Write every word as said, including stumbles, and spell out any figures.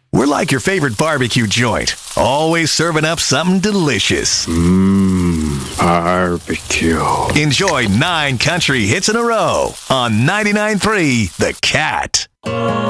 We're like your favorite barbecue joint, always serving up something delicious. Mmm, barbecue. Enjoy nine country hits in a row on ninety-nine point three The Cat.